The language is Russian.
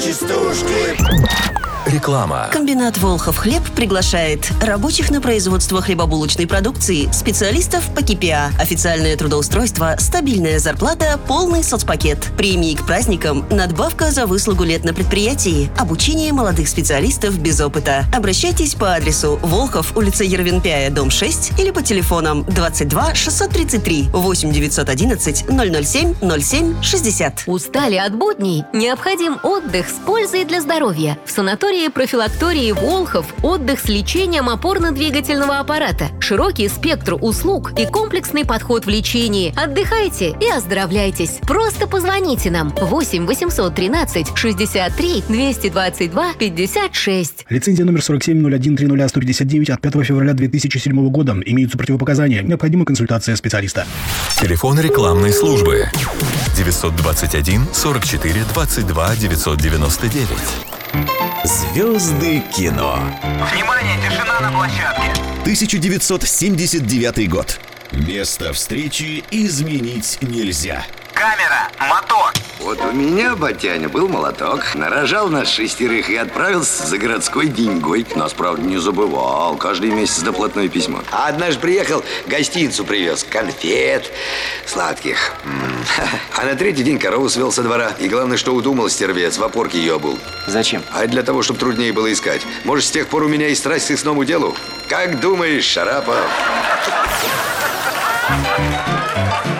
частушки. Реклама. Комбинат «Волхов хлеб» приглашает рабочих на производство хлебобулочной продукции, специалистов по КПА, официальное трудоустройство, стабильная зарплата, полный соцпакет. Премии к праздникам, надбавка за выслугу лет на предприятии, обучение молодых специалистов без опыта. Обращайтесь по адресу Волхов, улица Ервенпяя, дом 6 или по телефонам 22 633 8 911 007 07 60. Устали от будней? Необходим отдых с пользой для здоровья. В санатории профилактории Волхов отдых с лечением опорно-двигательного аппарата, широкий спектр услуг и комплексный подход в лечении. Отдыхайте и оздоровляйтесь. Просто позвоните нам 8 813 63 222 56. Лицензия номер 470130-159 от 5 февраля 2007 года. Имеются противопоказания. Необходима консультация специалиста. Телефон рекламной службы 921 44 22 999. Звезды кино. Внимание, тишина на площадке. 1979 год. Место встречи изменить нельзя. Камера, мотор. Вот у меня, батяня, был молоток. Нарожал нас 6 и отправился за городской деньгой. Нас, правда, не забывал. Каждый месяц доплатное письмо. А однажды приехал, гостиницу привез. Конфет сладких. А на третий день корову свел со двора. И главное, что удумал стервец, в опорке ее обул. Зачем? А для того, чтобы труднее было искать. Может, с тех пор у меня и страсть к сыскному делу? Как думаешь, Шарапов?